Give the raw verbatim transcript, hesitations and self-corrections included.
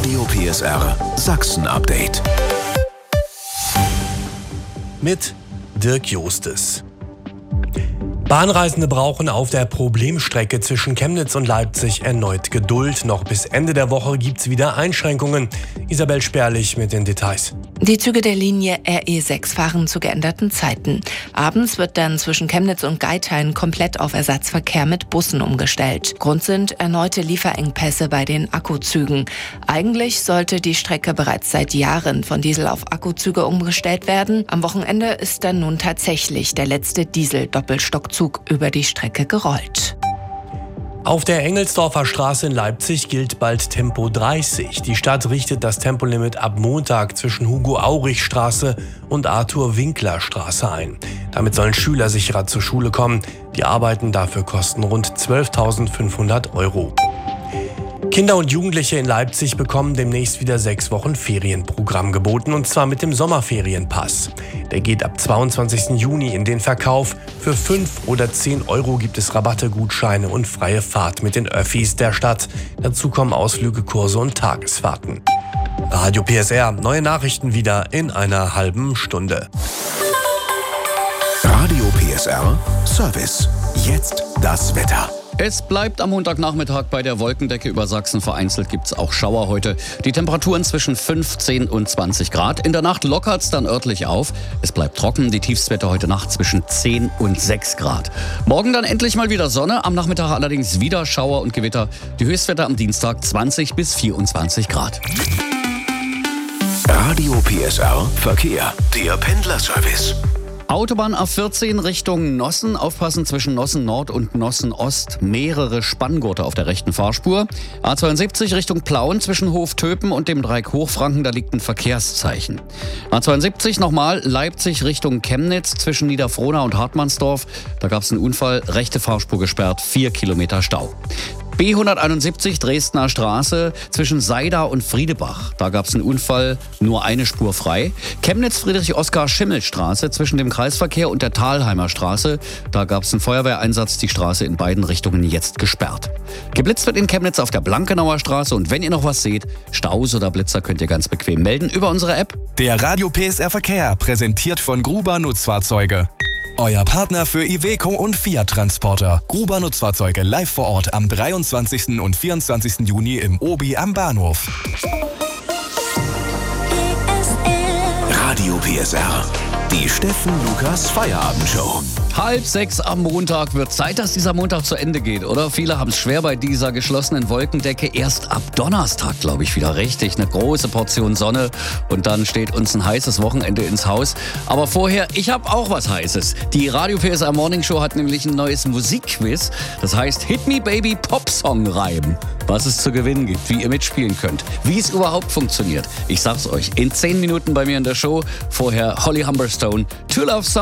Radio P S R Sachsen Update. Mit Dirk Justes. Bahnreisende brauchen auf der Problemstrecke zwischen Chemnitz und Leipzig erneut Geduld. Noch bis Ende der Woche gibt's wieder Einschränkungen. Isabel Sperlich mit den Details. Die Züge der Linie R E sechs fahren zu geänderten Zeiten. Abends wird dann zwischen Chemnitz und Geithain komplett auf Ersatzverkehr mit Bussen umgestellt. Grund sind erneute Lieferengpässe bei den Akkuzügen. Eigentlich sollte die Strecke bereits seit Jahren von Diesel auf Akkuzüge umgestellt werden. Am Wochenende ist dann nun tatsächlich der letzte Diesel-Doppelstockzug über die Strecke gerollt. Auf der Engelsdorfer Straße in Leipzig gilt bald Tempo dreißig. Die Stadt richtet das Tempolimit ab Montag zwischen Hugo-Aurich-Straße und Arthur-Winkler-Straße ein. Damit sollen Schüler sicherer zur Schule kommen. Die Arbeiten dafür kosten rund zwölftausendfünfhundert Euro. Kinder und Jugendliche in Leipzig bekommen demnächst wieder sechs Wochen Ferienprogramm geboten, und zwar mit dem Sommerferienpass. Der geht ab zweiundzwanzigsten Juni in den Verkauf. Für fünf oder zehn Euro gibt es Rabatte, Gutscheine und freie Fahrt mit den Öffis der Stadt. Dazu kommen Ausflüge, Kurse und Tagesfahrten. Radio P S R, neue Nachrichten wieder in einer halben Stunde. Radio P S R Service. Jetzt das Wetter. Es bleibt am Montagnachmittag bei der Wolkendecke über Sachsen. Vereinzelt gibt es auch Schauer heute. Die Temperaturen zwischen fünfzehn und zwanzig Grad. In der Nacht lockert es dann örtlich auf. Es bleibt trocken. Die Tiefstwerte heute Nacht zwischen zehn und sechs Grad. Morgen dann endlich mal wieder Sonne. Am Nachmittag allerdings wieder Schauer und Gewitter. Die Höchstwerte am Dienstag zwanzig bis vierundzwanzig Grad. Radio P S R Verkehr. Der Pendlerservice. Autobahn A vierzehn Richtung Nossen. Aufpassen, zwischen Nossen Nord und Nossen Ost mehrere Spanngurte auf der rechten Fahrspur. A zweiundsiebzig Richtung Plauen zwischen Hoftöpen und dem Dreieck Hochfranken, da liegt ein Verkehrszeichen. A zweiundsiebzig nochmal Leipzig Richtung Chemnitz zwischen Niederfrohna und Hartmannsdorf. Da gab es einen Unfall, rechte Fahrspur gesperrt, vier Kilometer Stau. B hunderteinundsiebzig Dresdner Straße zwischen Seida und Friedebach. Da gab es einen Unfall, nur eine Spur frei. Chemnitz Friedrich-Oskar-Schimmel-Straße zwischen dem Kreisverkehr und der Thalheimer Straße. Da gab es einen Feuerwehreinsatz, die Straße in beiden Richtungen jetzt gesperrt. Geblitzt wird in Chemnitz auf der Blankenauer Straße, und wenn ihr noch was seht, Staus oder Blitzer, könnt ihr ganz bequem melden über unsere App. Der Radio P S R Verkehr, präsentiert von Gruber Nutzfahrzeuge. Euer Partner für Iveco und Fiat-Transporter. Gruber Nutzfahrzeuge live vor Ort am dreiundzwanzigsten und vierundzwanzigsten Juni im Obi am Bahnhof. Radio P S R. Die Steffen Lukas Feierabendshow. Halb sechs am Montag. Wird Zeit, dass dieser Montag zu Ende geht, oder? Viele haben es schwer bei dieser geschlossenen Wolkendecke. Erst ab Donnerstag, glaube ich, wieder richtig. Eine große Portion Sonne, und dann steht uns ein heißes Wochenende ins Haus. Aber vorher, ich habe auch was Heißes. Die Radio P S R Morning Show hat nämlich ein neues Musikquiz. Das heißt Hit Me Baby Popsong reimen. Was es zu gewinnen gibt, wie ihr mitspielen könnt, wie es überhaupt funktioniert. Ich sag's euch, in zehn Minuten bei mir in der Show. Vorher Holly Humberstone, To Love Someone.